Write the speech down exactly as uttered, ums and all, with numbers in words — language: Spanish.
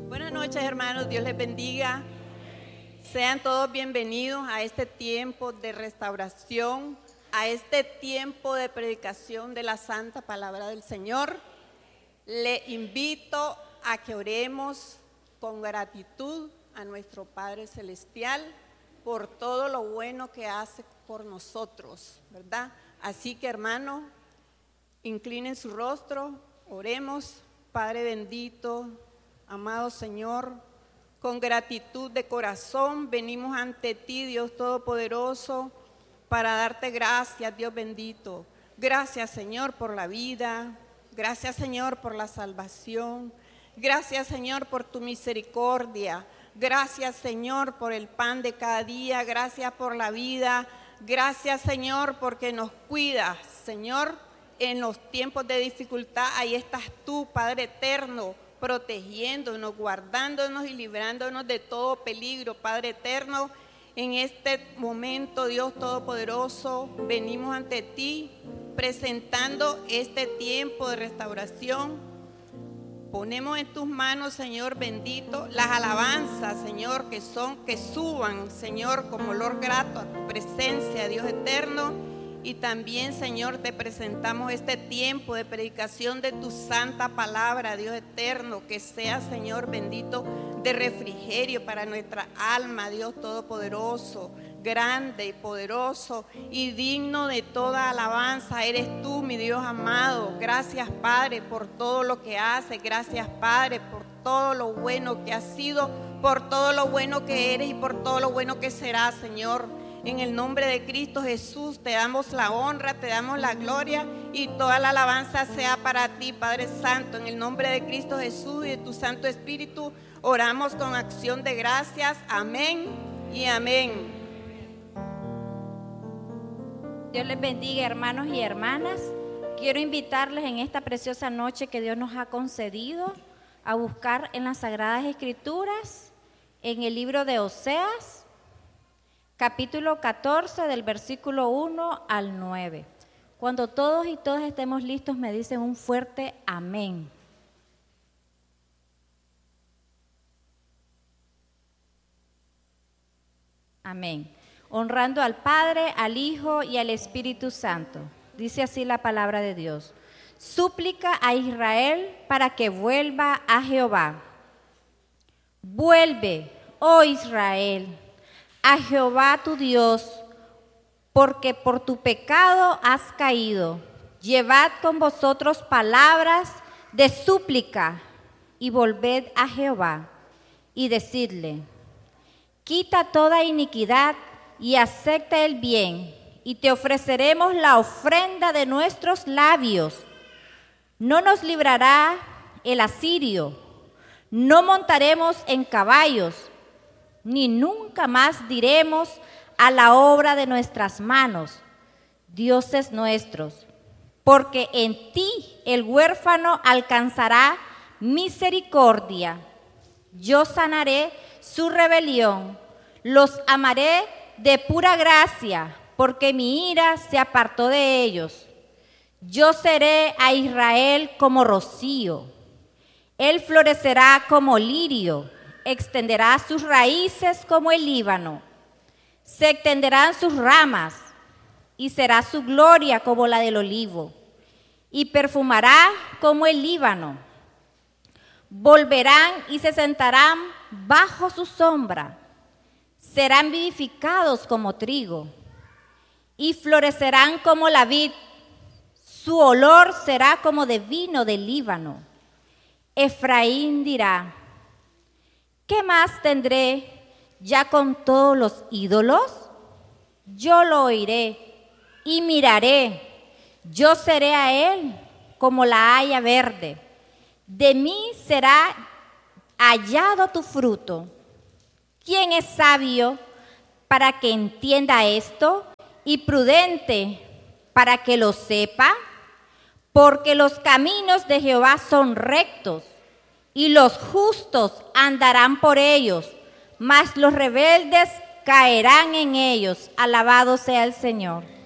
Buenas noches, hermanos, Dios les bendiga. Sean todos bienvenidos a este tiempo de restauración, a este tiempo de predicación de la santa palabra del Señor. Le invito a que oremos con gratitud a nuestro Padre Celestial por todo lo bueno que hace por nosotros, ¿verdad? Así que, hermanos, inclinen su rostro, oremos. Padre bendito, amado Señor, con gratitud de corazón venimos ante ti, Dios Todopoderoso, para darte gracias, Dios bendito. Gracias, Señor, por la vida. Gracias, Señor, por la salvación. Gracias, Señor, por tu misericordia. Gracias, Señor, por el pan de cada día. Gracias por la vida. Gracias, Señor, porque nos cuidas, Señor, en los tiempos de dificultad. Ahí estás tú, Padre eterno, protegiéndonos, guardándonos y librándonos de todo peligro, Padre eterno. En este momento, Dios Todopoderoso, venimos ante ti presentando este tiempo de restauración. Ponemos en tus manos, Señor bendito, las alabanzas, Señor, que son, que suban, Señor, como olor grato a tu presencia, Dios eterno. Y también, Señor, te presentamos este tiempo de predicación de tu santa palabra, Dios eterno, que sea, Señor bendito, de refrigerio para nuestra alma, Dios Todopoderoso, grande y poderoso y digno de toda alabanza. Eres tú, mi Dios amado. Gracias, Padre, por todo lo que haces. Gracias, Padre, por todo lo bueno que has sido, por todo lo bueno que eres y por todo lo bueno que serás, Señor. En el nombre de Cristo Jesús te damos la honra, te damos la gloria y toda la alabanza sea para ti, Padre Santo. En el nombre de Cristo Jesús y de tu Santo Espíritu oramos con acción de gracias. Amén y amén. Dios les bendiga, hermanos y hermanas. Quiero invitarles en esta preciosa noche que Dios nos ha concedido a buscar en las Sagradas Escrituras, en el libro de Oseas, capítulo catorce, del versículo uno al nueve. Cuando todos y todas estemos listos, me dicen un fuerte amén. Amén. Honrando al Padre, al Hijo y al Espíritu Santo. Dice así la palabra de Dios. Súplica a Israel para que vuelva a Jehová. Vuelve, oh Israel, a Jehová tu Dios, porque por tu pecado has caído. Llevad con vosotros palabras de súplica y volved a Jehová y decidle: quita toda iniquidad y acepta el bien, y te ofreceremos la ofrenda de nuestros labios. No nos librará el asirio, no montaremos en caballos, ni nunca más diremos a la obra de nuestras manos, dioses nuestros, porque en ti el huérfano alcanzará misericordia. Yo sanaré su rebelión, los amaré de pura gracia, porque mi ira se apartó de ellos. Yo seré a Israel como rocío, él florecerá como lirio, extenderá sus raíces como el Líbano, se extenderán sus ramas y será su gloria como la del olivo, y perfumará como el Líbano. Volverán y se sentarán bajo su sombra, serán vivificados como trigo y florecerán como la vid, su olor será como de vino del Líbano. Efraín dirá: ¿qué más tendré ya con todos los ídolos? Yo lo oiré y miraré, yo seré a él como la haya verde. De mí será hallado tu fruto. ¿Quién es sabio para que entienda esto y prudente para que lo sepa? Porque los caminos de Jehová son rectos y los justos andarán por ellos, mas los rebeldes caerán en ellos. Alabado sea el Señor.